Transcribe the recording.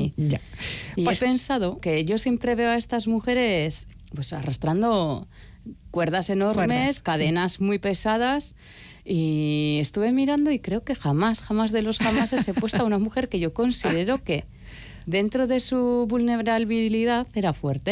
ahí. Ya. Y Pues, he pensado que yo siempre veo a estas mujeres pues arrastrando cuerdas enormes, cadenas muy pesadas, y estuve mirando y creo que jamás de los jamases he puesto a una mujer que yo considero que dentro de su vulnerabilidad era fuerte.